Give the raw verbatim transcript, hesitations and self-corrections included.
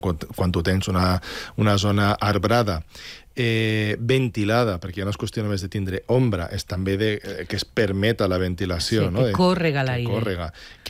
quan, quan tu tens una, una zona arbrada, eh, ventilada, perquè ja no és qüestió només de tindre ombra, és també de, eh, que es permeta la ventilació. Sí, no? que córrega l'aire. Que córrega.